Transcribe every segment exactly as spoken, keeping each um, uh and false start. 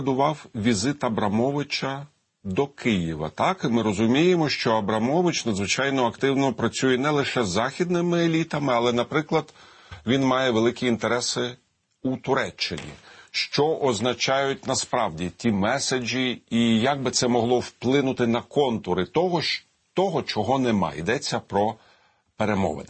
Дував візит Абрамовича до Києва. Так, і ми розуміємо, що Абрамович надзвичайно активно працює не лише з західними елітами, але, наприклад, він має великі інтереси у Туреччині. Що означають насправді ті меседжі і як би це могло вплинути на контури того, того чого немає? Йдеться про перемовини.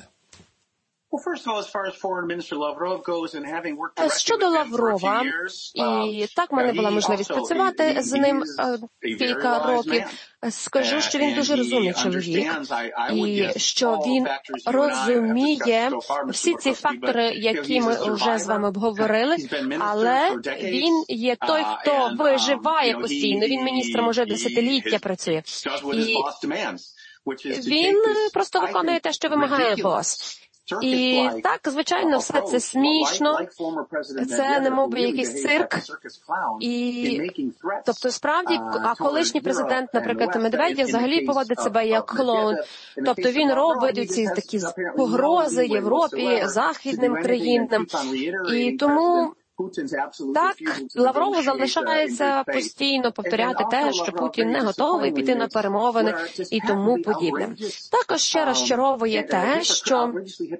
Щодо Лаврова, і так в мене була можливість працювати з ним кілька років, скажу, що він дуже розумний чоловік, і що він розуміє всі ці фактори, які ми вже з вами обговорили, але він є той, хто виживає постійно, він міністром уже десятиліття працює, і він просто виконує те, що вимагає бос. І так, звичайно, все це смішно, це немовби якийсь цирк. І, тобто, справді, а колишній президент, наприклад, Медведєв, взагалі поводить себе як клоун. Тобто він робить ці такі погрози Європі, західним країнам. І тому... Так, Лаврову залишається постійно повторяти те, що Путін не готовий піти на перемовини і тому подібне. Також ще розчаровує те, що,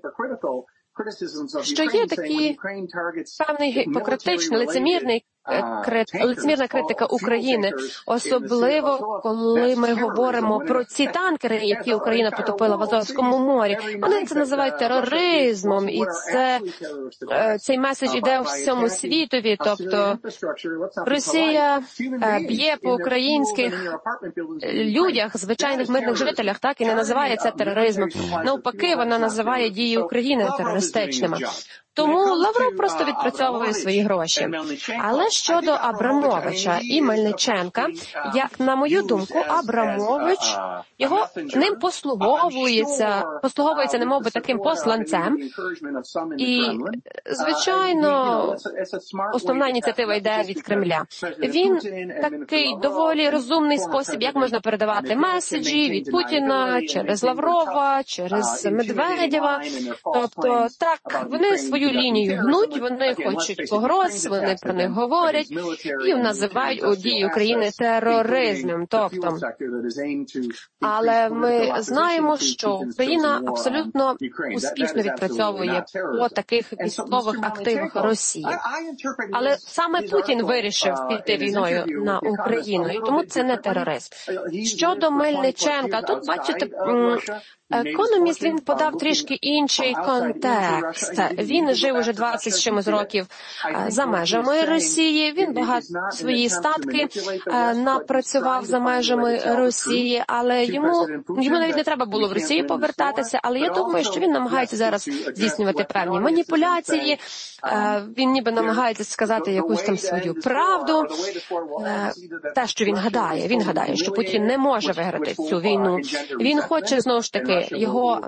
що є такий певний гіпокритичний, лицемірний лицемірна критика України, особливо, коли ми говоримо про ці танкери, які Україна потопила в Азовському морі. Вони це називають тероризмом, і це, цей меседж іде у всьому світові, тобто Росія б'є по українських людях, звичайних мирних жителях, так, і не називає це тероризмом. Навпаки, вона називає дії України терористичними. Тому Лавров просто відпрацьовує свої гроші. Але щодо Абрамовича і Мельниченка, як на мою думку, Абрамович, його ним послуговується, послуговується немов би таким посланцем. І, звичайно, основна ініціатива йде від Кремля. Він такий доволі розумний спосіб, як можна передавати меседжі від Путіна через Лаврова, через Медведєва. Тобто, так, вони свою лінію гнуть, вони хочуть погроз, вони про них говорять і називають у дії України тероризмом. Тобто, але ми знаємо, що Україна абсолютно успішно відпрацьовує по таких військових активах Росії. Але саме Путін вирішив піти війною на Україну, і тому це не тероризм. Щодо Мельниченка, тут, бачите, Економіст, він подав трішки інший контекст. Він жив уже двадцять з чимось років за межами Росії, він багато свої статки напрацював за межами Росії, але йому, йому навіть не треба було в Росію повертатися, але я думаю, що він намагається зараз здійснювати певні маніпуляції, він ніби намагається сказати якусь там свою правду, те, що він гадає. Він гадає, що Путін не може виграти цю війну. Він хоче, знову ж таки, його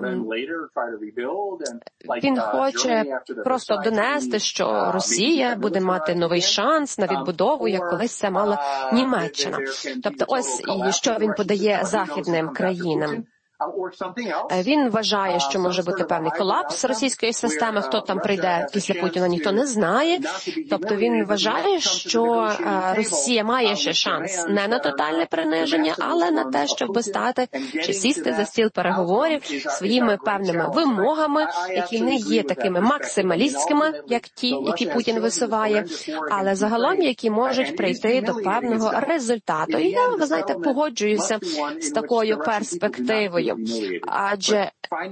він хоче просто донести, що Росія буде мати новий шанс на відбудову, як колись це мала Німеччина. Тобто ось і що він подає західним країнам. Він вважає, що може бути певний колапс російської системи, хто там прийде після Путіна, ніхто не знає. Тобто він вважає, що Росія має ще шанс не на тотальне приниження, але на те, щоб стати чи сісти за стіл переговорів своїми певними вимогами, які не є такими максималістськими, як ті, які Путін висуває, але загалом, які можуть прийти до певного результату. І я, ви знаєте, погоджуюся з такою перспективою. Адже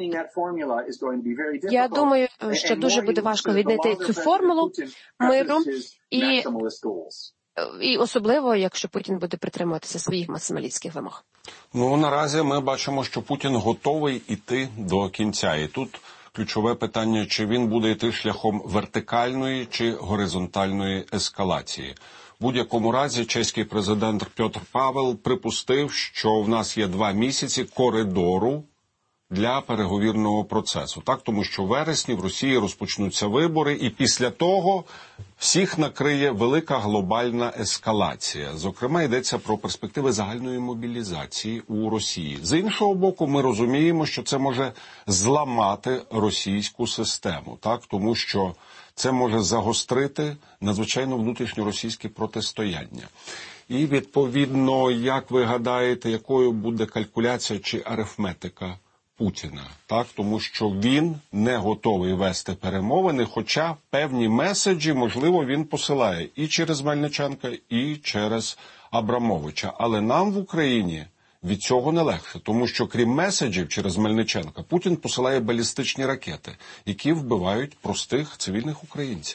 я думаю, що дуже буде важко віднайти цю формулу миру, і, і особливо, якщо Путін буде притримуватися своїх максималістських вимог. Ну, наразі ми бачимо, що Путін готовий іти до кінця. І тут ключове питання, чи він буде йти шляхом вертикальної чи горизонтальної ескалації. В будь-якому разі чеський президент Петр Павел припустив, що в нас є два місяці коридору для переговірного процесу. Так, тому що в вересні в Росії розпочнуться вибори, і після того всіх накриє велика глобальна ескалація. Зокрема, йдеться про перспективи загальної мобілізації у Росії. З іншого боку, ми розуміємо, що це може зламати російську систему, так, тому що це може загострити надзвичайно внутрішньоросійське протистояння. І, відповідно, як ви гадаєте, якою буде калькуляція чи арифметика Путіна? Так, тому що він не готовий вести перемовини, хоча певні меседжі, можливо, він посилає і через Мельниченка, і через Абрамовича. Але нам в Україні від цього не легше, тому що крім меседжів через Мельниченка, Путін посилає балістичні ракети, які вбивають простих цивільних українців.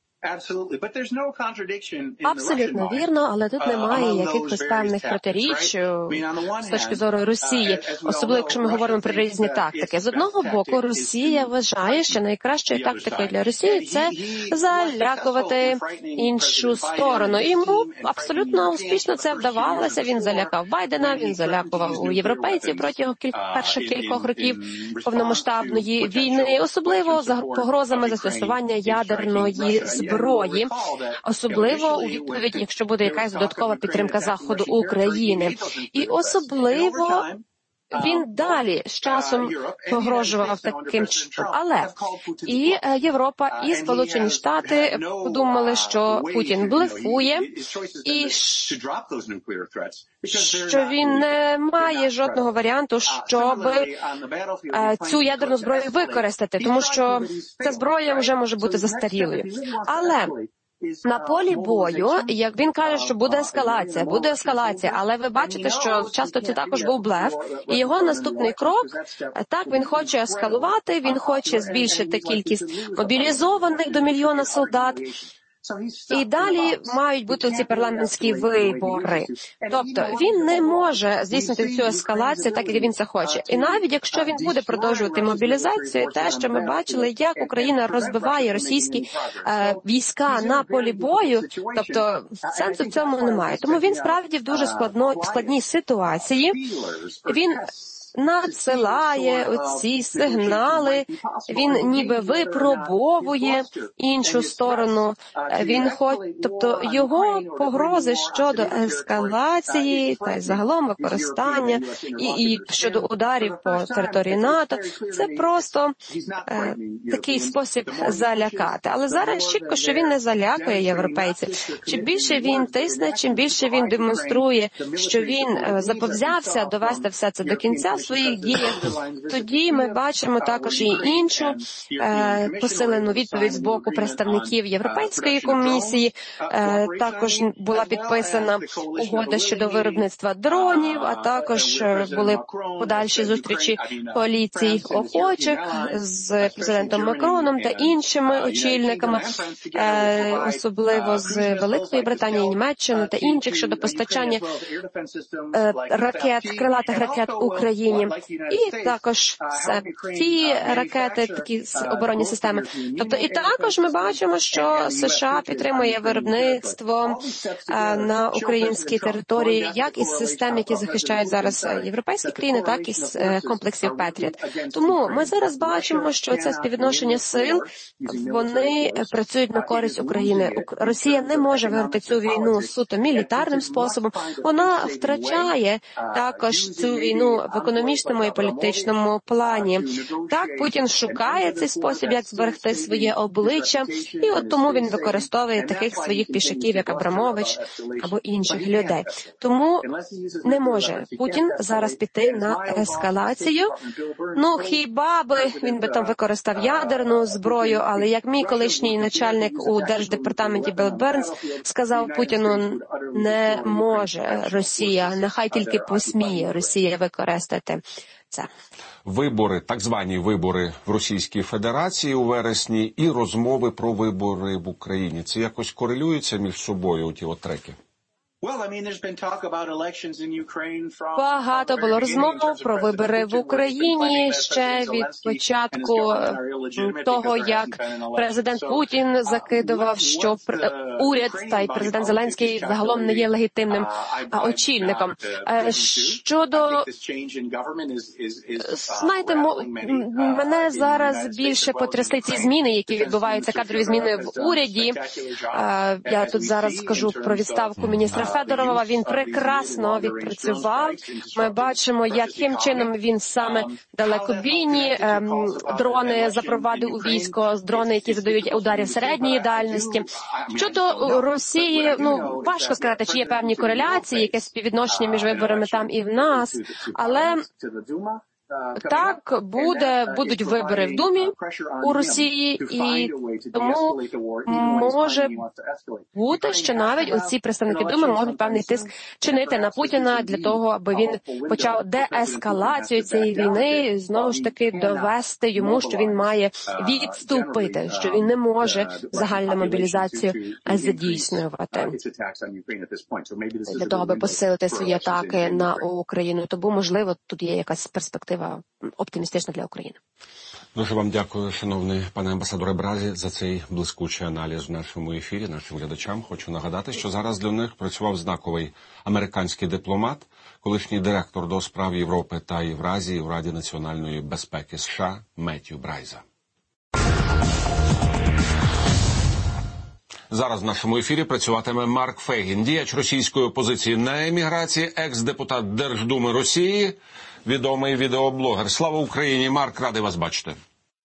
Абсолютно вірно, але тут немає якихось певних протиріч з точки зору Росії, особливо якщо ми говоримо про різні тактики. З одного боку, Росія вважає, що найкращою тактикою для Росії – це залякувати іншу сторону. І йому абсолютно успішно це вдавалося. Він залякав Байдена, він залякував у європейців протягом кіль... перших кількох років повномасштабної війни, особливо за погрозами застосування ядерної зброї. Зброї, особливо у відповідь, якщо буде якась додаткова підтримка Заходу України. І особливо він далі з часом погрожував таким чином. Але і Європа, і Сполучені Штати подумали, що Путін блефує, і що він не має жодного варіанту, щоб цю ядерну зброю використати, тому що ця зброя вже може бути застарілою. Але на полі бою, як він каже, що буде ескалація, буде ескалація, але ви бачите, що часто це також був блеф, і його наступний крок, так, він хоче ескалувати, він хоче збільшити кількість мобілізованих до мільйона солдат, і далі мають бути ці парламентські вибори. Тобто він не може здійснити цю ескалацію так, як він це хоче. І навіть якщо він буде продовжувати мобілізацію, те, що ми бачили, як Україна розбиває російські е, війська на полі бою, тобто сенсу в цьому немає. Тому він справді в дуже складно, складній ситуації. Він надсилає оці сигнали, він ніби випробовує іншу сторону. Він хоч, тобто його погрози щодо ескалації та й загалом використання і, і щодо ударів по території НАТО, це просто е, такий спосіб залякати. Але зараз чітко, що він не залякує європейців. Чим більше він тисне, чим більше він демонструє, що він е, заповзявся довести все це до кінця своїх діях, тоді ми бачимо також і іншу е, посилену відповідь з боку представників Європейської комісії. Е, також була підписана угода щодо виробництва дронів, а також е, були подальші зустрічі коаліцій охочих з президентом Макроном та іншими очільниками, е, особливо з Великої Британії, Німеччини та інших щодо постачання е, ракет, крилатих ракет Україні. І також ті ракети, такі оборонні системи. Тобто і також ми бачимо, що США підтримує виробництво на українській території як із систем, які захищають зараз європейські країни, так і з комплексів Петріот. Тому ми зараз бачимо, що це співвідношення сил, вони працюють на користь України. Росія не може виграти цю війну суто мілітарним способом. Вона втрачає також цю війну в економічному і політичному плані. Так, Путін шукає цей спосіб, як зберегти своє обличчя, і от тому він використовує таких своїх пішаків, як Абрамович або інших людей. Тому не може Путін зараз піти на ескалацію. Ну, хіба би він би там використав ядерну зброю, але як мій колишній начальник у Держдепартаменті Білл Бернс сказав Путіну, не може Росія, нехай тільки посміє Росія використати це. Вибори, так звані вибори в Російській Федерації у вересні і розмови про вибори в Україні. Це якось корелюється між собою, оті от треки? Багато було розмов про вибори в Україні ще від початку того, як президент Путін закидував, що уряд та й президент Зеленський загалом не є легітимним очільником. Щодо, знаєте, мене зараз більше потрясли ці зміни, які відбуваються, кадрові зміни в уряді. Я тут зараз скажу про відставку міністра Федорова. Він прекрасно відпрацював. Ми бачимо, яким чином він саме далекобійні дрони запровадив у військо, дрони, які задають ударів середньої дальності. Щодо Росії, ну, важко сказати, чи є певні кореляції, якесь співвідношення між виборами там і в нас, але так, буде, будуть вибори в Думі у Росії, і тому може бути, що навіть оці представники Думи можуть певний тиск чинити на Путіна для того, аби він почав деескалацію цієї війни, знову ж таки довести йому, що він має відступити, що він не може загальну мобілізацію задійснювати для того, аби посилити свої атаки на Україну. Тому, можливо, тут є якась перспектива оптимістична для України. Дуже вам дякую, шановний пане амбасадоре Бразі, за цей блискучий аналіз в нашому ефірі. Нашим глядачам хочу нагадати, що зараз для них працював знаковий американський дипломат, колишній директор до справ Європи та Євразії в Раді національної безпеки США Меттью Брайза. Зараз в нашому ефірі працюватиме Марк Фейгін, діяч російської опозиції на еміграції, екс-депутат Держдуми Росії, відомий відеоблогер. Слава Україні! Марк, радий вас бачити.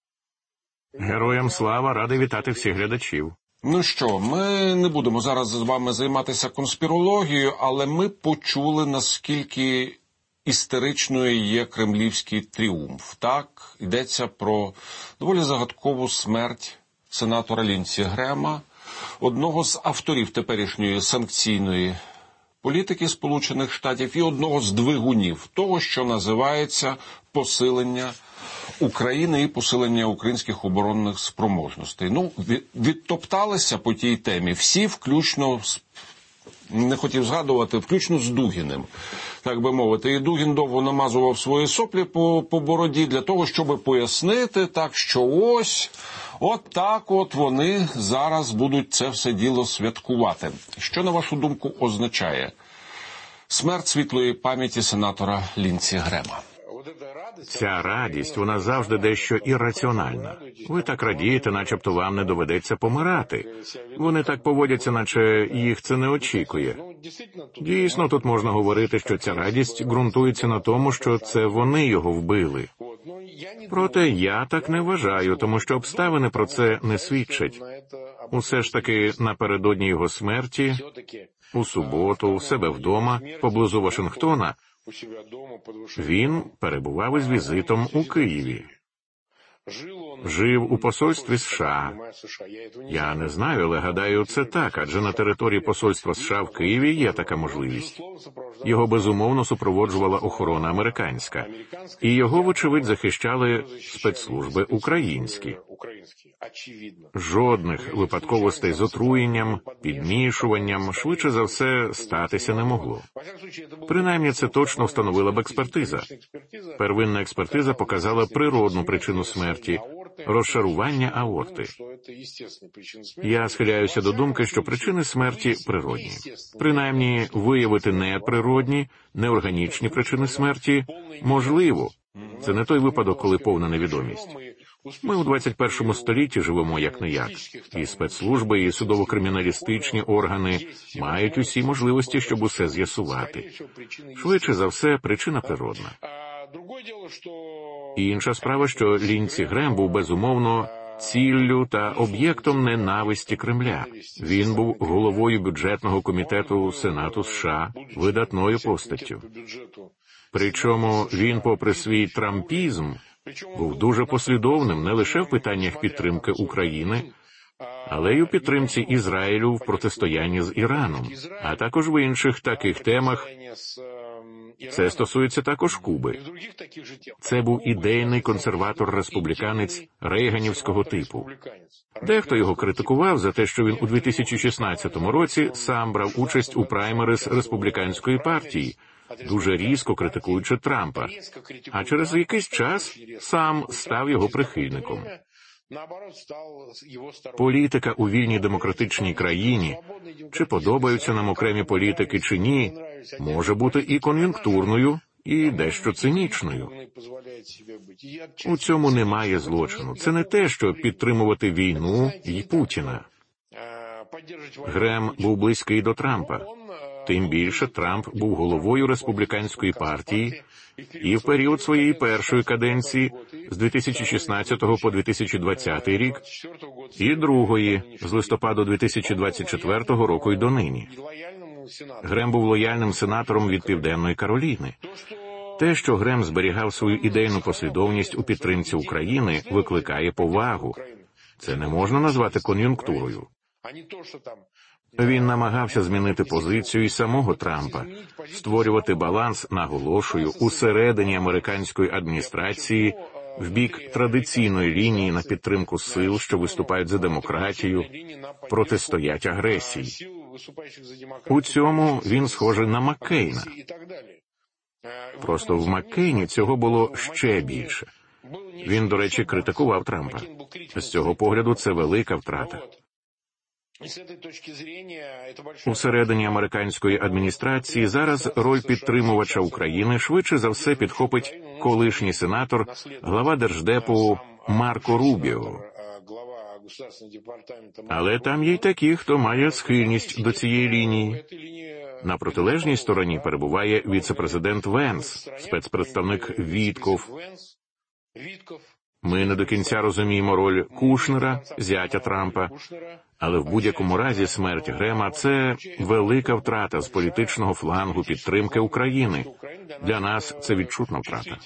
Героям слава, радий вітати всіх глядачів. Ну що, ми не будемо зараз з вами займатися конспірологією, але ми почули, наскільки істеричною є кремлівський тріумф. Так, йдеться про доволі загадкову смерть сенатора Лінсі Грема, одного з авторів теперішньої санкційної політики Сполучених Штатів і одного з двигунів того, що називається посилення України і посилення українських оборонних спроможностей. Ну, відтопталися по тій темі всі, включно з, не хотів згадувати, включно з Дугіним, так би мовити. І Дугін довго намазував свої соплі по, по бороді для того, щоб пояснити, так, що ось, от так от вони зараз будуть це все діло святкувати. Що, на вашу думку, означає смерть світлої пам'яті сенатора Лінсі Грема? Ця радість, вона завжди дещо ірраціональна. Ви так радієте, начебто вам не доведеться помирати. Вони так поводяться, наче їх це не очікує. Дійсно, тут можна говорити, що ця радість ґрунтується на тому, що це вони його вбили. Проте я так не вважаю, тому що обставини про це не свідчать. Усе ж таки, напередодні його смерті, у суботу, у себе вдома, поблизу Вашингтона, він перебував із візитом у Києві. Жив у посольстві США. Я не знаю, але гадаю, це так, адже на території посольства США в Києві є така можливість. Його, безумовно, супроводжувала охорона американська. І його, вочевидь, захищали спецслужби українські. Жодних випадковостей з отруєнням, підмішуванням, швидше за все, статися не могло. Принаймні, це точно встановила б експертиза. Первинна експертиза показала природну причину смерті – розшарування аорти. Я схиляюся до думки, що причини смерті природні. Принаймні, виявити неприродні, неорганічні причини смерті можливо. Це не той випадок, коли повна невідомість. Ми у двадцять першому столітті живемо як-не-як. І спецслужби, і судово-криміналістичні органи мають усі можливості, щоб усе з'ясувати. Швидше за все, причина природна. Інша справа, що Лінсі Грем був, безумовно, ціллю та об'єктом ненависті Кремля. Він був головою бюджетного комітету Сенату США, видатною постаттю. Причому він, попри свій трампізм, був дуже послідовним не лише в питаннях підтримки України, але й у підтримці Ізраїлю в протистоянні з Іраном, а також в інших таких темах, Це стосується також Куби. Це був ідейний консерватор-республіканець рейганівського типу. Дехто його критикував за те, що він у дві тисячі шістнадцятому році сам брав участь у праймерис республіканської партії, дуже різко критикуючи Трампа, а через якийсь час сам став його прихильником. Політика у вільній демократичній країні, чи подобаються нам окремі політики чи ні, може бути і кон'юнктурною, і дещо цинічною. У цьому немає злочину. Це не те, що підтримувати війну і Путіна. Грем був близький до Трампа. Тим більше Трамп був головою республіканської партії і в період своєї першої каденції з дві тисячі шістнадцятого по дві тисячі двадцятий рік і другої з листопаду дві тисячі двадцять четвертого року й донині. Грем був лояльним сенатором від Південної Кароліни. Те, що Грем зберігав свою ідейну послідовність у підтримці України, викликає повагу. Це не можна назвати кон'юнктурою. Він намагався змінити позицію і самого Трампа, створювати баланс, наголошую, усередині американської адміністрації в бік традиційної лінії на підтримку сил, що виступають за демократію, протистоять агресії. У цьому він схожий на Маккейна. Просто в Маккейні цього було ще більше. Він, до речі, критикував Трампа. З цього погляду це велика втрата. Усередині американської адміністрації зараз роль підтримувача України швидше за все підхопить колишній сенатор, глава Держдепу Марко Рубіо. Але там є й такі, хто має схильність до цієї лінії. На протилежній стороні перебуває віце-президент Венс, спецпредставник Вітков. Ми не до кінця розуміємо роль Кушнера, зятя Трампа, але в будь-якому разі смерть Грема – це велика втрата з політичного флангу підтримки України. Для нас це відчутна втрата.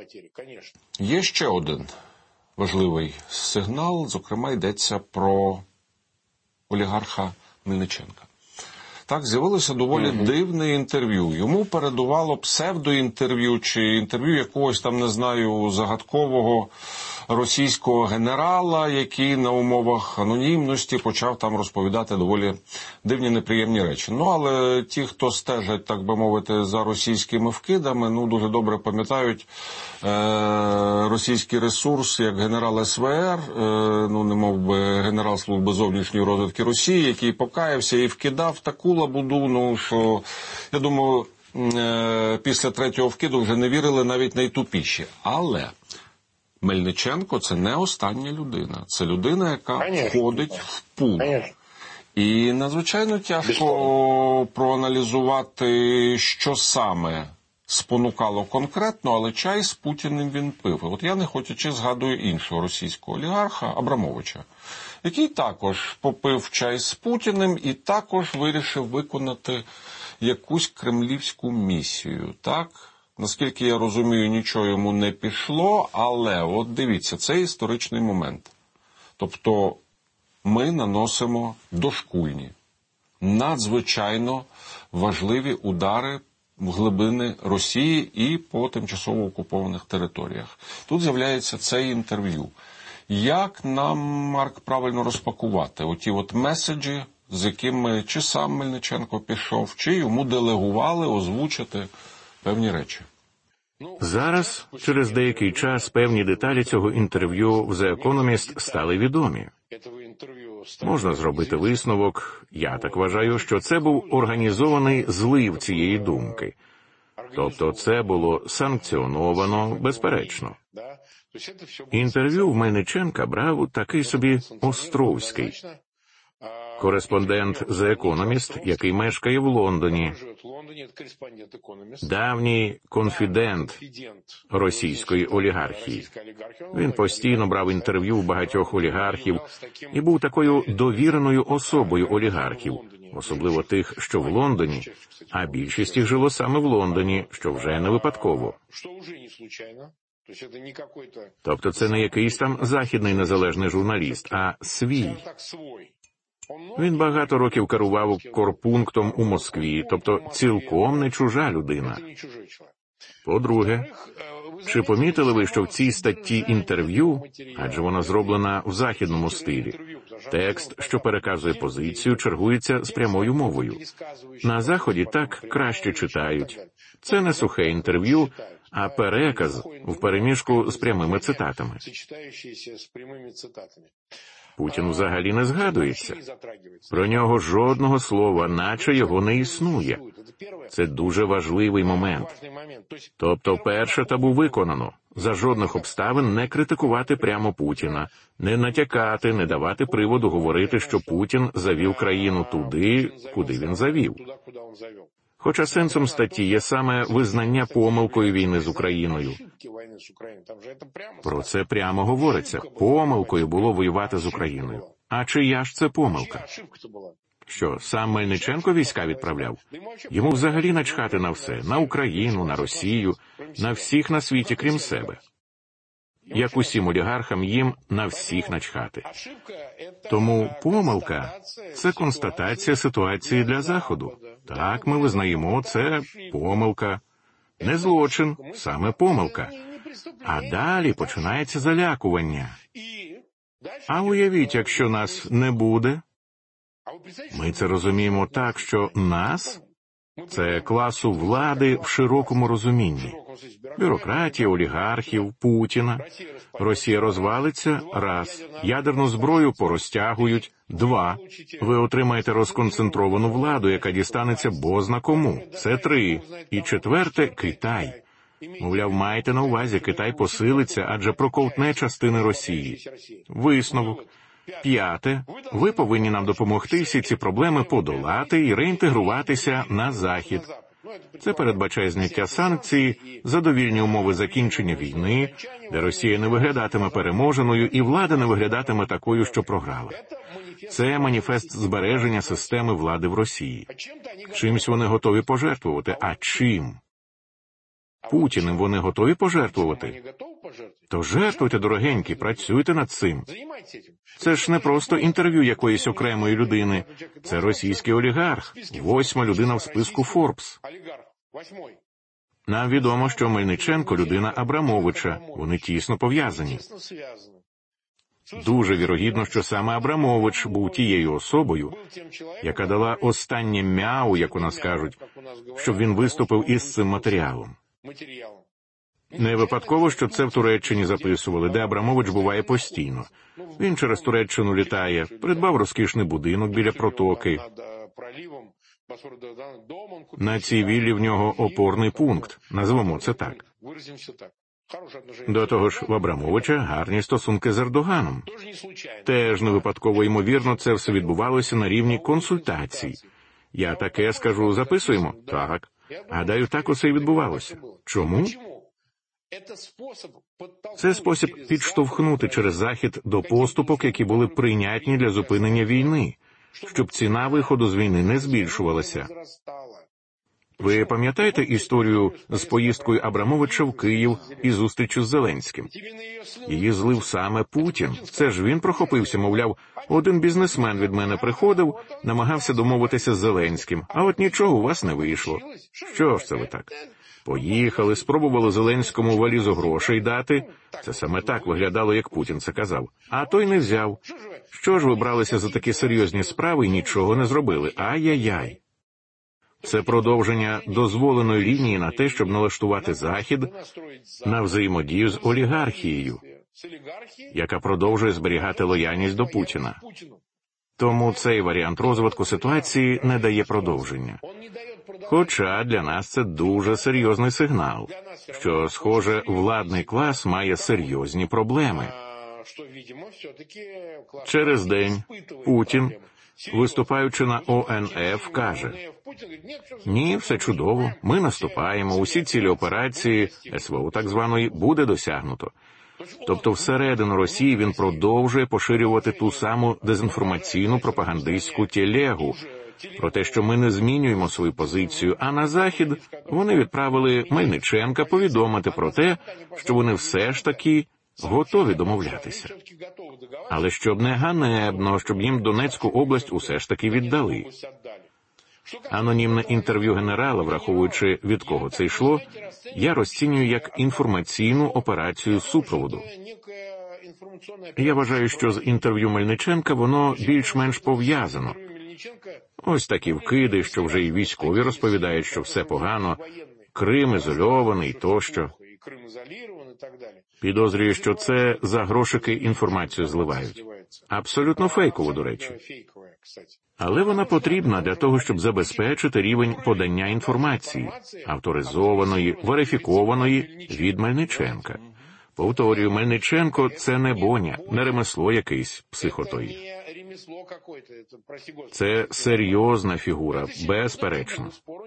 Є ще один важливий сигнал, зокрема йдеться про олігарха Мельниченка. Так, з'явилося доволі mm-hmm. дивне інтерв'ю. Йому передувало псевдоінтерв'ю чи інтерв'ю якогось там, не знаю, загадкового російського генерала, який на умовах анонімності почав там розповідати доволі дивні, неприємні речі. Ну, але ті, хто стежать, так би мовити, за російськими вкидами, ну, дуже добре пам'ятають е- російський ресурс, як генерал ес ве ер, е- ну, не мов би генерал Служби зовнішньої розвідки Росії, який покаявся і вкидав таку лабуду, ну, що, я думаю, е- після третього вкиду вже не вірили навіть найтупіші. Але Мельниченко – це не остання людина. Це людина, яка Конечно. входить в пул. Конечно. І надзвичайно тяжко проаналізувати, що саме спонукало конкретно, але чай з Путіним він пив. От я, не хотячи, згадую іншого російського олігарха Абрамовича, який також попив чай з Путіним і також вирішив виконати якусь кремлівську місію, так? Наскільки я розумію, нічого йому не пішло, але от дивіться, це історичний момент. Тобто ми наносимо дошкульні, надзвичайно важливі удари в глибини Росії і по тимчасово окупованих територіях. Тут з'являється це інтерв'ю. Як нам, Марк, правильно розпакувати оті от меседжі, з якими чи сам Мельниченко пішов, чи йому делегували озвучити певні речі? Зараз, через деякий час, певні деталі цього інтерв'ю в The Economist стали відомі. Можна зробити висновок, я так вважаю, що це був організований злив цієї думки. Тобто це було санкціоновано, безперечно. Інтерв'ю в Мельниченка брав такий собі Островський, кореспондент The Economist, який мешкає в Лондоні, давній конфідент російської олігархії. Він постійно брав інтерв'ю у багатьох олігархів і був такою довіреною особою олігархів, особливо тих, що в Лондоні, а більшість їх жило саме в Лондоні, що вже не випадково. Тобто це не якийсь там західний незалежний журналіст, а свій. Він багато років керував корпунктом у Москві, тобто цілком не чужа людина. По-друге, чи помітили ви, що в цій статті інтерв'ю, адже вона зроблена в західному стилі, текст, що переказує позицію, чергується з прямою мовою. На Заході так краще читають. Це не сухе інтерв'ю, а переказ впереміжку з прямими цитатами. Путін взагалі не згадується. Про нього жодного слова, наче його не існує. Це дуже важливий момент. Тобто перше табу виконано. За жодних обставин не критикувати прямо Путіна, не натякати, не давати приводу говорити, що Путін завів країну туди, куди він завів. Хоча сенсом статті є саме визнання помилкою війни з Україною. Про це прямо говориться. Помилкою було воювати з Україною. А чия ж це помилка? Що, сам Мельниченко війська відправляв? Йому взагалі начхати на все. На Україну, на Росію, на всіх на світі, крім себе. Як усім олігархам, їм на всіх начхати. Тому помилка – це констатація ситуації для Заходу. Так, ми визнаємо, це помилка. Не злочин, саме помилка. А далі починається залякування. А уявіть, якщо нас не буде? Ми це розуміємо так, що нас – це класу влади в широкому розумінні. Бюрократія, олігархів, Путіна. Росія розвалиться – раз. Ядерну зброю порозтягують – два. Ви отримаєте розконцентровану владу, яка дістанеться бозна кому. Це три. І четверте – Китай. Мовляв, маєте на увазі, Китай посилиться, адже проковтне частини Росії. Висновок. П'яте. Ви повинні нам допомогти всі ці проблеми подолати і реінтегруватися на Захід. Це передбачає зняття санкцій, задовільні умови закінчення війни, де Росія не виглядатиме переможеною і влада не виглядатиме такою, що програла. Це маніфест збереження системи влади в Росії. Чимсь вони готові пожертвувати. А чим? Путіним вони готові пожертвувати? То жертвуйте, дорогенькі, працюйте над цим. Це ж не просто інтерв'ю якоїсь окремої людини. Це російський олігарх, восьма людина в списку Forbes. Нам відомо, що Мельниченко – людина Абрамовича. Вони тісно пов'язані. Дуже вірогідно, що саме Абрамович був тією особою, яка дала останнє мяу, як у нас кажуть, щоб він виступив із цим матеріалом. Не випадково, що це в Туреччині записували, де Абрамович буває постійно. Він через Туреччину літає, придбав розкішний будинок біля протоки. На цій віллі в нього опорний пункт, назвемо це так. До того ж, в Абрамовича гарні стосунки з Ердоганом. Теж не випадково, ймовірно, це все відбувалося на рівні консультацій. Я таке скажу, записуємо? Так. Гадаю, так усе і відбувалося. Чому? Це спосіб підштовхнути через Захід до поступок, які були прийнятні для зупинення війни, щоб ціна виходу з війни не збільшувалася. Ви пам'ятаєте історію з поїздкою Абрамовича в Київ і зустрічю з Зеленським? Її злив саме Путін. Це ж він прохопився, мовляв, один бізнесмен від мене приходив, намагався домовитися з Зеленським, а от нічого у вас не вийшло. Що ж це ви так? Поїхали, спробували Зеленському валізу грошей дати. Це саме так виглядало, як Путін це казав. А той не взяв. Що ж ви бралися за такі серйозні справи і нічого не зробили? Ай-яй-яй. Це продовження дозволеної лінії на те, щоб налаштувати Захід на взаємодію з олігархією, яка продовжує зберігати лояльність до Путіна. Тому цей варіант розвитку ситуації не дає продовження. Хоча для нас це дуже серйозний сигнал, що, схоже, владний клас має серйозні проблеми. Через день Путін, виступаючи на О Ен Еф, каже: «Ні, все чудово, ми наступаємо, усі цілі операції, Ес Ве О так званої, буде досягнуто». Тобто всередину Росії він продовжує поширювати ту саму дезінформаційну пропагандистську телегу про те, що ми не змінюємо свою позицію, а на Захід вони відправили Мельниченка повідомити про те, що вони все ж таки готові домовлятися. Але щоб не ганебно, щоб їм Донецьку область усе ж таки віддали. Анонімне інтерв'ю генерала, враховуючи, від кого це йшло, я розцінюю як інформаційну операцію супроводу. Я вважаю, що з інтерв'ю Мельниченка воно більш-менш пов'язано. Ось такі вкиди, що вже і військові розповідають, що все погано, Крим ізольований тощо. Підозрюю, що це за грошики інформацію зливають. Абсолютно фейково, до речі. Але вона потрібна для того, щоб забезпечити рівень подання інформації, авторизованої, верифікованої від Мельниченка. Повторюю, Мельниченко – це не боня, не ремесло якийсь психотої. Це серйозна фігура, безперечно.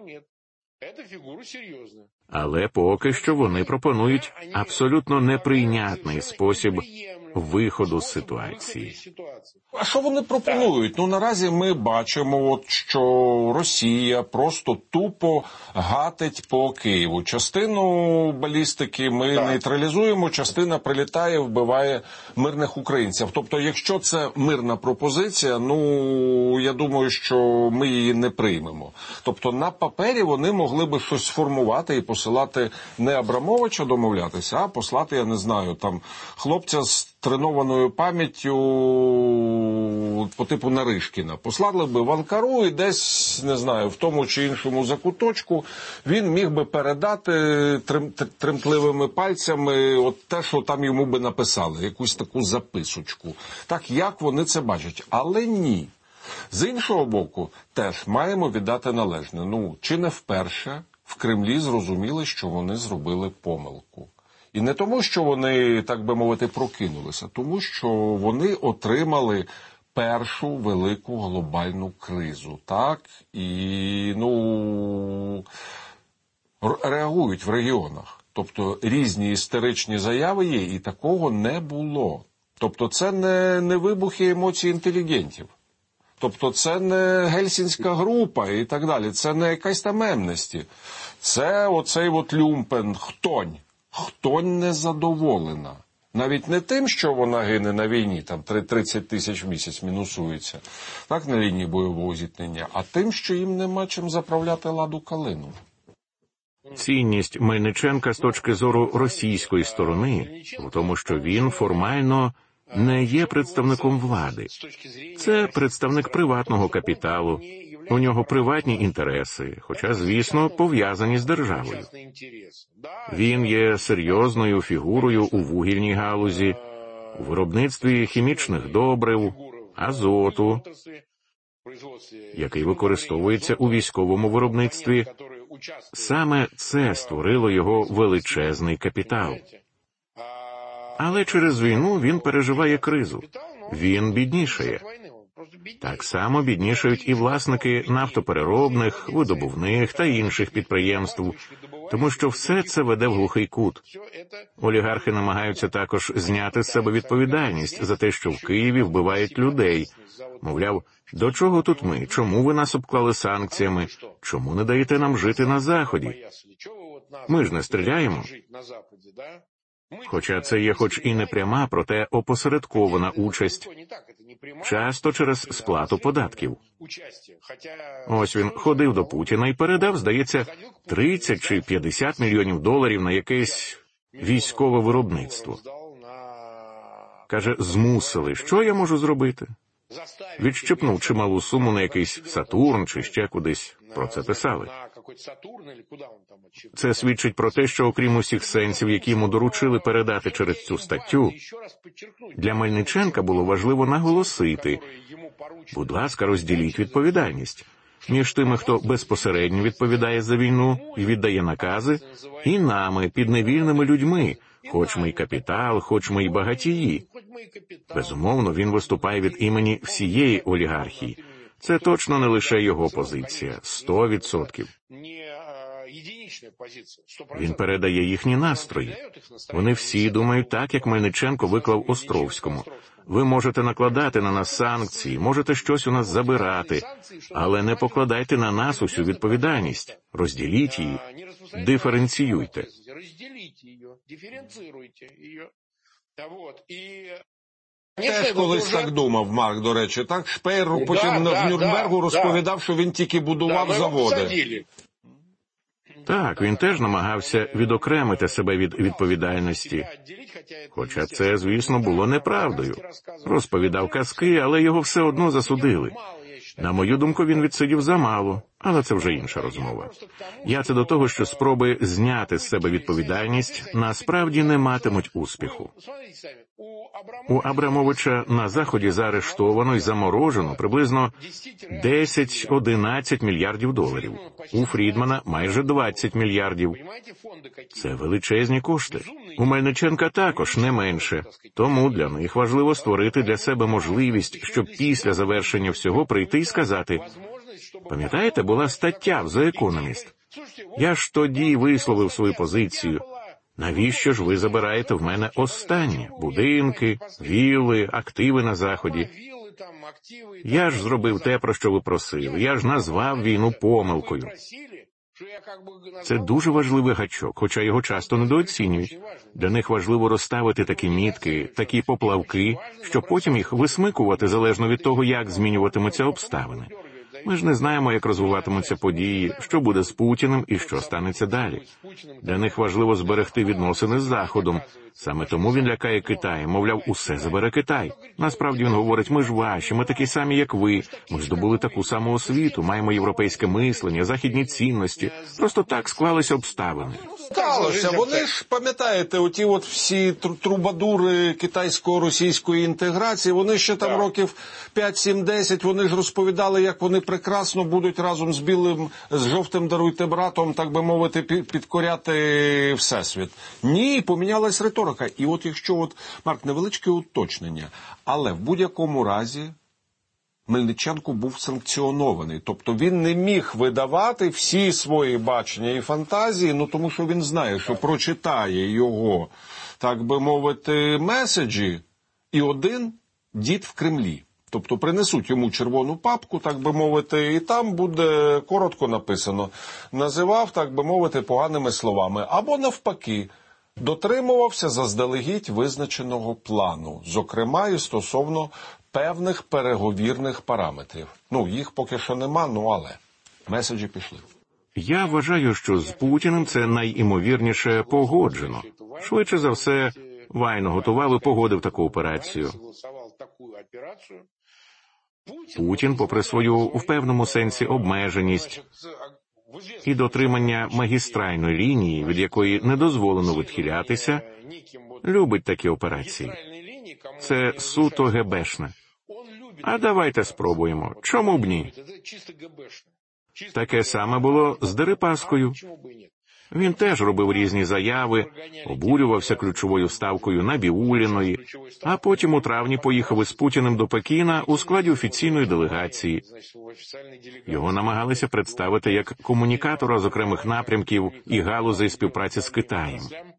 Але поки що вони пропонують абсолютно неприйнятний спосіб виходу з ситуації. А що вони пропонують? Ну, наразі ми бачимо, от, що Росія просто тупо гатить по Києву. Частину балістики ми так. нейтралізуємо, частина прилітає, вбиває мирних українців. Тобто, якщо це мирна пропозиція, ну, я думаю, що ми її не приймемо. Тобто, на папері вони могли би щось сформувати і посилати не Абрамовича домовлятися, а послати, я не знаю, там, хлопця з тренованою пам'яттю по типу Наришкіна. Послали би в Анкару і десь, не знаю, в тому чи іншому закуточку він міг би передати трим, тремтливими пальцями от те, що там йому би написали, якусь таку записочку. Так, як вони це бачать? Але ні. З іншого боку, теж маємо віддати належне. Ну, чи не вперше в Кремлі зрозуміли, що вони зробили помилку. І не тому, що вони, так би мовити, прокинулися, тому що вони отримали першу велику глобальну кризу, так? І, ну, реагують в регіонах. Тобто різні істеричні заяви є, і такого не було. Тобто це не, не вибухи емоцій інтелігентів. Тобто це не гельсінська група і так далі. Це не якась там Емнесті. Це оцей от люмпен, хтонь. Хтонь незадоволена. Навіть не тим, що вона гине на війні, там тридцять тисяч в місяць мінусується, так, на лінії бойового зіткнення, а тим, що їм нема чим заправляти ладу калину. Цінність Мельниченка з точки зору російської сторони в тому, що він формально не є представником влади. Це представник приватного капіталу, у нього приватні інтереси, хоча, звісно, пов'язані з державою. Він є серйозною фігурою у вугільній галузі, у виробництві хімічних добрив, азоту, який використовується у військовому виробництві. Саме це створило його величезний капітал. Але через війну він переживає кризу. Він біднішає. Так само біднішають і власники нафтопереробних, видобувних та інших підприємств, тому що все це веде в глухий кут. Олігархи намагаються також зняти з себе відповідальність за те, що в Києві вбивають людей. Мовляв, до чого тут ми? Чому ви нас обклали санкціями? Чому не даєте нам жити на Заході? Ми ж не стріляємо. Хоча це є хоч і не пряма, проте опосередкована участь, часто через сплату податків. Ось він ходив до Путіна і передав, здається, тридцять чи п'ятдесят мільйонів доларів на якесь військове виробництво. Каже, змусили. Що я можу зробити? Відщепнув чималу суму на якийсь Сатурн чи ще кудись. Про це писали. Це свідчить про те, що окрім усіх сенсів, які йому доручили передати через цю статтю, для Мельниченка було важливо наголосити: будь ласка, розділіть відповідальність між тими, хто безпосередньо відповідає за війну і віддає накази, і нами, підневільними людьми, хоч ми й капітал, хоч ми й багатії. Безумовно, він виступає від імені всієї олігархії. Це точно не лише його позиція, сто відсотків. Він передає їхні настрої. Вони всі думають так, як Мельниченко виклав Островському. Ви можете накладати на нас санкції, можете щось у нас забирати, але не покладайте на нас усю відповідальність. Розділіть її, диференціюйте. Теж колись так думав Марк, до речі, так? Шпеєр потім да, в да, Нюрнбергу да, розповідав, да. що він тільки будував да, заводи. Так, він теж намагався відокремити себе від відповідальності. Хоча це, звісно, було неправдою. Розповідав казки, але його все одно засудили. На мою думку, він відсидів замало, але це вже інша розмова. Я це до того, що спроби зняти з себе відповідальність насправді не матимуть успіху. У Абрамовича на Заході заарештовано і заморожено приблизно десять-одинадцять мільярдів доларів. У Фрідмана майже двадцять мільярдів. Це величезні кошти. У Мельниченка також не менше. Тому для них важливо створити для себе можливість, щоб після завершення всього прийти і сказати: пам'ятаєте, була стаття в The Economist? Я ж тоді висловив свою позицію. Навіщо ж ви забираєте в мене останнє? Будинки, вілли, активи на Заході. Я ж зробив те, про що ви просили. Я ж назвав війну помилкою. Це дуже важливий гачок, хоча його часто недооцінюють. Для них важливо розставити такі мітки, такі поплавки, щоб потім їх висмикувати залежно від того, як змінюватимуться обставини. Ми ж не знаємо, як розвиватимуться події, що буде з Путіним і що станеться далі. Для них важливо зберегти відносини з Заходом. Саме тому він лякає Китай, мовляв, усе забере Китай. Насправді він говорить: ми ж ваші, ми такі самі, як ви. Ми здобули таку саму освіту, маємо європейське мислення, західні цінності. Просто так склалися обставини. Сталося. Вони ж, пам'ятаєте, оті от всі трубадури китайсько-російської інтеграції, вони ще там років п'ять-сім-десять, вони ж розповідали, як вони прекрасно будуть разом з білим, з жовтим, даруйте, братом, так би мовити, підкоряти Всесвіт. Ні, помінялась риторика. І от якщо, от, Марк, невеличке уточнення, але в будь-якому разі Мельниченко був санкціонований. Тобто він не міг видавати всі свої бачення і фантазії, ну тому що він знає, що прочитає його, так би мовити, меседжі, і один дід в Кремлі. Тобто принесуть йому червону папку, так би мовити, і там буде коротко написано: називав, так би мовити, поганими словами. Або навпаки, дотримувався заздалегідь визначеного плану, зокрема і стосовно певних переговірних параметрів. Ну, їх поки що нема, ну але меседжі пішли. Я вважаю, що з Путіним це найімовірніше погоджено. Швидше за все, Вайно готував і погодив таку операцію. Путін, попри свою в певному сенсі обмеженість і дотримання магістральної лінії, від якої не дозволено відхилятися, любить такі операції. Це суто гебешне. А давайте спробуємо. Чому б ні? Таке саме було з Дерипаскою. Він теж робив різні заяви, обурювався ключовою ставкою Набіулліної, а потім у травні поїхав із Путіним до Пекіна у складі офіційної делегації. Його намагалися представити як комунікатора з окремих напрямків і галузей співпраці з Китаєм.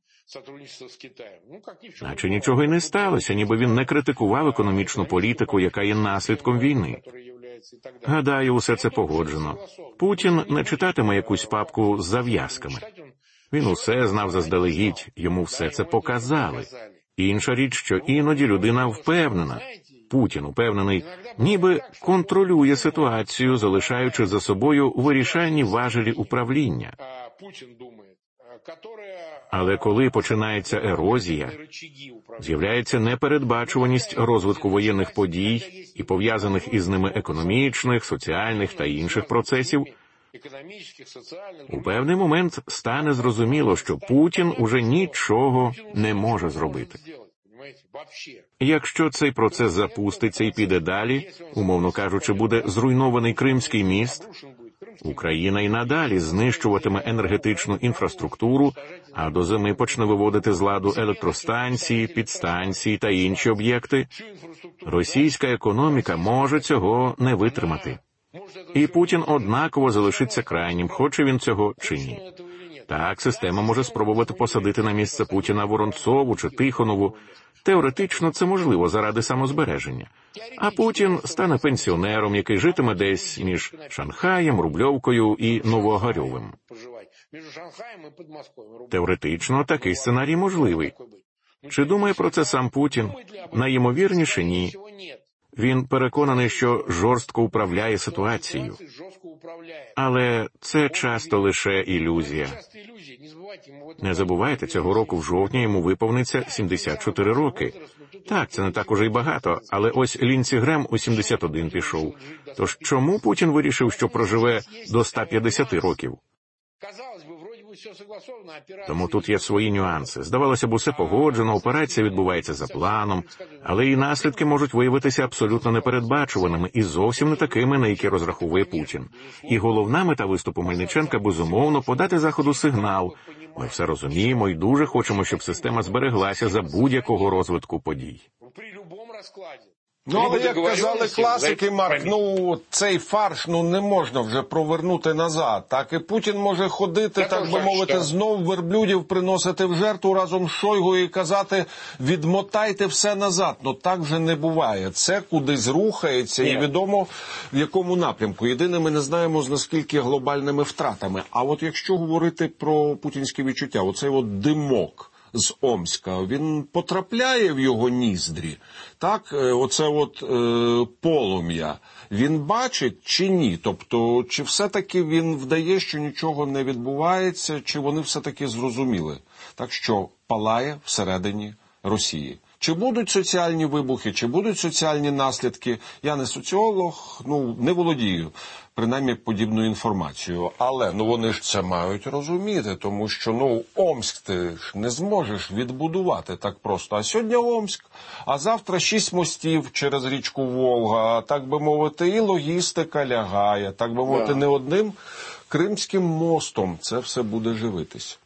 Наче нічого й не сталося, ніби він не критикував економічну політику, яка є наслідком війни. Гадаю, усе це погоджено. Путін не читатиме якусь папку з зав'язками. Він усе знав заздалегідь, йому все це показали. Інша річ, що іноді людина впевнена. Путін упевнений, ніби контролює ситуацію, залишаючи за собою вирішальні важелі управління. Але коли починається ерозія, з'являється непередбачуваність розвитку воєнних подій і пов'язаних із ними економічних, соціальних та інших процесів, у певний момент стане зрозуміло, що Путін уже нічого не може зробити. Якщо цей процес запуститься і піде далі, умовно кажучи, буде зруйнований Кримський міст, Україна й надалі знищуватиме енергетичну інфраструктуру, а до зими почне виводити з ладу електростанції, підстанції та інші об'єкти. Російська економіка може цього не витримати. І Путін однаково залишиться крайнім, хоче він цього чи ні. Так, система може спробувати посадити на місце Путіна Воронцову чи Тихонову. Теоретично це можливо заради самозбереження. А Путін стане пенсіонером, який житиме десь між Шанхаєм, Рубльовкою і Новоогарьовим. Теоретично такий сценарій можливий. Чи думає про це сам Путін? Найімовірніше, ні. Він переконаний, що жорстко управляє ситуацією. Але це часто лише ілюзія. Не забувайте, цього року в жовтні йому виповниться сімдесят чотири роки. Так, це не так уже й багато, але ось Лінці Грем у сімдесят один пішов. Тож чому Путін вирішив, що проживе до ста п'ятдесяти років? Тому тут є свої нюанси. Здавалося б, усе погоджено, операція відбувається за планом, але і наслідки можуть виявитися абсолютно непередбачуваними і зовсім не такими, на які розраховує Путін. І головна мета виступу Мельниченка, безумовно, подати Заходу сигнал. Ми все розуміємо і дуже хочемо, щоб система збереглася за будь-якого розвитку подій. Ну, але, як казали класики, Марк, ну, цей фарш, ну, не можна вже провернути назад. Так, і Путін може ходити, так би мовити, знов верблюдів приносити в жертву разом з Шойгу і казати, відмотайте все назад. Ну, так вже не буває. Це кудись рухається і відомо в якому напрямку. Єдине, ми не знаємо, з наскільки глобальними втратами. А от якщо говорити про путінські відчуття, оцей от димок з Омська, він потрапляє в його ніздрі, так, оце от е, полум'я, він бачить чи ні? Тобто, чи все-таки він вдає, що нічого не відбувається, чи вони все-таки зрозуміли, так, що палає всередині Росії? Чи будуть соціальні вибухи, чи будуть соціальні наслідки? Я не соціолог, ну, не володію, принаймні, подібною інформацією. Але, ну, вони ж це мають розуміти, тому що, ну, Омськ ти ж не зможеш відбудувати так просто. А сьогодні Омськ, а завтра шість мостів через річку Волга, так би мовити, і логістика лягає, так би мовити, yeah. не одним Кримським мостом це все буде живитись.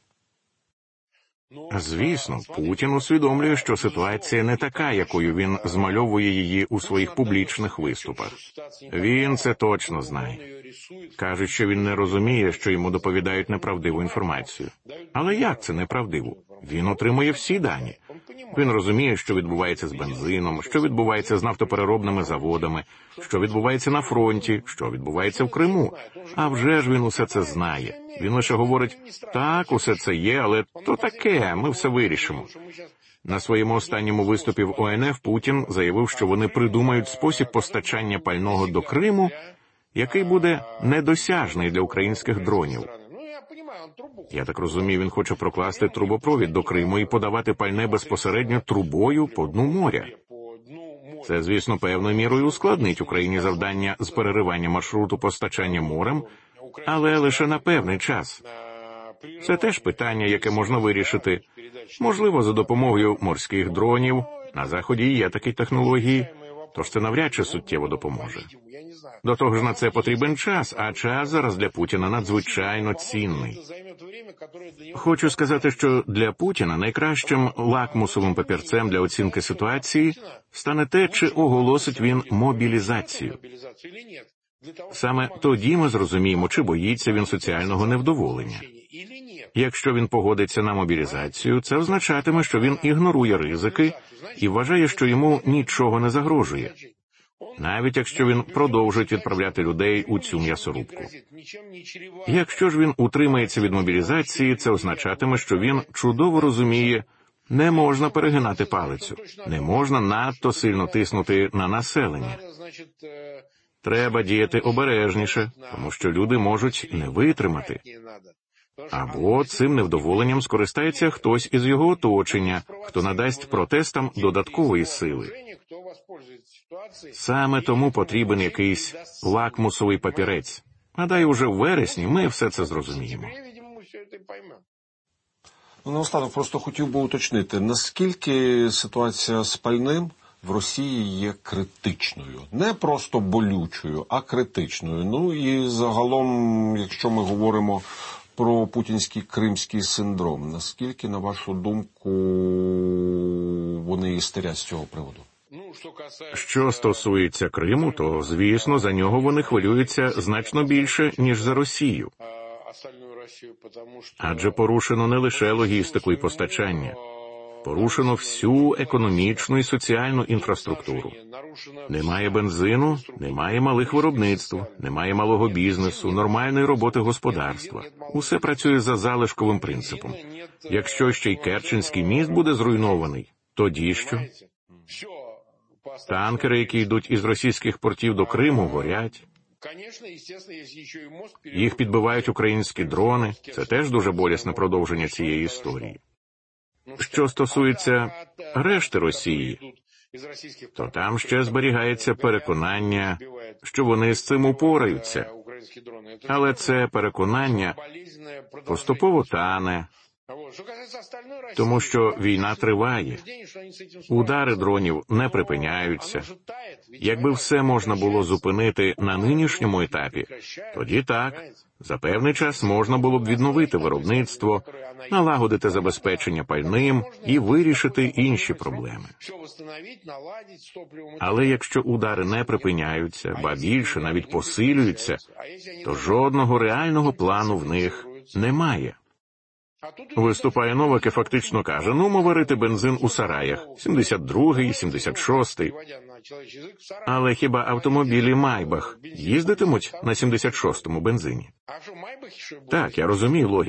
Звісно, Путін усвідомлює, що ситуація не така, якою він змальовує її у своїх публічних виступах. Він це точно знає. Кажуть, що він не розуміє, що йому доповідають неправдиву інформацію. Але як це неправдиву? Він отримує всі дані. Він розуміє, що відбувається з бензином, що відбувається з нафтопереробними заводами, що відбувається на фронті, що відбувається в Криму. А вже ж він усе це знає. Він лише говорить, так, усе це є, але то таке, ми все вирішимо. На своєму останньому виступі в О Ен Еф Путін заявив, що вони придумають спосіб постачання пального до Криму, який буде недосяжний для українських дронів. Я так розумію, він хоче прокласти трубопровід до Криму і подавати пальне безпосередньо трубою по дну моря. Це, звісно, певною мірою ускладнить Україні завдання з переривання маршруту постачання морем, але лише на певний час. Це теж питання, яке можна вирішити. Можливо, за допомогою морських дронів. На Заході є такі технології, тож це навряд чи суттєво допоможе. До того ж, на це потрібен час, а час зараз для Путіна надзвичайно цінний. Хочу сказати, що для Путіна найкращим лакмусовим папірцем для оцінки ситуації стане те, чи оголосить він мобілізацію. Саме тоді ми зрозуміємо, чи боїться він соціального невдоволення. Якщо він погодиться на мобілізацію, це означатиме, що він ігнорує ризики і вважає, що йому нічого не загрожує. Навіть якщо він продовжить відправляти людей у цю м'ясорубку. Якщо ж він утримається від мобілізації, це означатиме, що він чудово розуміє, не можна перегинати палицю, не можна надто сильно тиснути на населення. Треба діяти обережніше, тому що люди можуть не витримати. Або цим невдоволенням скористається хтось із його оточення, хто надасть протестам додаткової сили. Саме тому потрібен якийсь лакмусовий папірець. Гадаю, уже в вересні ми все це зрозуміємо. Ну, наостанок просто хотів би уточнити, наскільки ситуація з пальним в Росії є критичною. Не просто болючою, а критичною. Ну і загалом, якщо ми говоримо про путінський кримський синдром, наскільки, на вашу думку, вони істерять з цього приводу? Що стосується Криму, то, звісно, за нього вони хвилюються значно більше, ніж за Росію. Адже порушено не лише логістику і постачання. Порушено всю економічну і соціальну інфраструктуру. Немає бензину, немає малих виробництв, немає малого бізнесу, нормальної роботи господарства. Усе працює за залишковим принципом. Якщо ще й Керченський міст буде зруйнований, тоді що? Танкери, які йдуть із російських портів до Криму, горять. Їх підбивають українські дрони. Це теж дуже болісне продовження цієї історії. Що стосується решти Росії, то там ще зберігається переконання, що вони з цим упораються. Але це переконання поступово тане, тому що війна триває. Удари дронів не припиняються. Якби все можна було зупинити на нинішньому етапі, тоді так, за певний час можна було б відновити виробництво, налагодити забезпечення пальним і вирішити інші проблеми. Але якщо удари не припиняються, ба більше навіть посилюються, то жодного реального плану в них немає. Виступає Новак і фактично каже, ну, ми варити бензин у сараях, сімдесят другий, сімдесят шостий. Але хіба автомобілі Майбах їздитимуть на сімдесят шостому бензині? Так, я розумію логіку.